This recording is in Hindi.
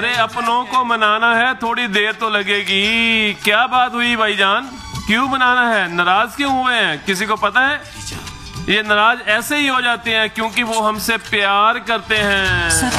अरे अपनों को मनाना है, थोड़ी देर तो लगेगी। क्या बात हुई भाईजान, क्यों मनाना है? नाराज क्यों हुए हैं? किसी को पता है? ये नाराज ऐसे ही हो जाते हैं क्योंकि वो हमसे प्यार करते हैं।